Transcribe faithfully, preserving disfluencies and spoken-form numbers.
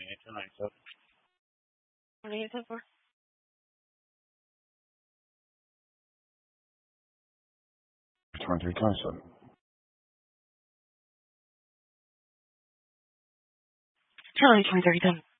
twenty-eight to ninety-seven. twenty-eight ten four. twenty-three twenty-seven. Charlie twenty-three ten.